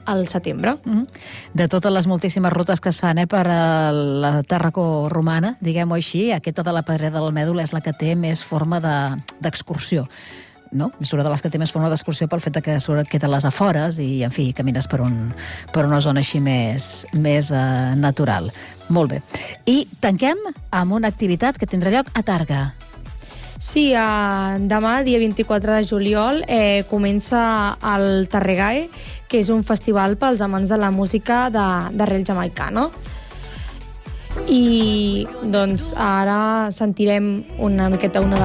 al setembre. De totes les moltíssimes rutes que es fan per la Tàrraco romana, diguem-ho així, aquesta de la Pedrera del Mèdol és la que té més forma d'excursió. No? És una de les que té més forma d'excursió pel fet que queda a les afores i, en fi, camines per una zona així més natural. Molt bé. I tanquem amb una activitat que tindrà lloc a Tàrrega. Sí, demà, dia 24 de juliol, comença el Tàrregae, que és un festival pels amants de la música d'arrel jamaicana. I doncs ara sentirem una miqueta una de